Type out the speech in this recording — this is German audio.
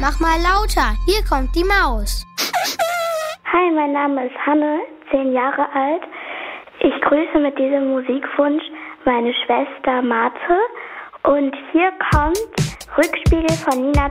Mach mal lauter, hier kommt die Maus. Hi, mein Name ist Hanne, 10 Jahre alt. Ich grüße mit diesem Musikwunsch meine Schwester Marthe. Und hier kommt Rückspiegel von Nina